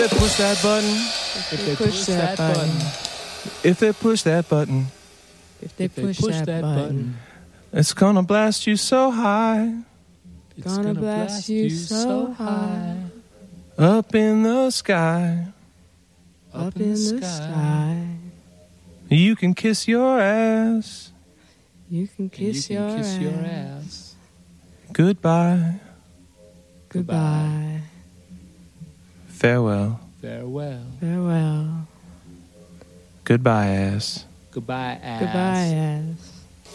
Push that button. If they push that button. If they push that button. If they push that button. It's gonna blast you so high. It's gonna blast you so high. Up in the sky. Up in the sky. You can kiss your ass. You can kiss your ass. Goodbye. Goodbye. Farewell. Farewell. Farewell. Goodbye, ass. Goodbye, ass. Goodbye, ass.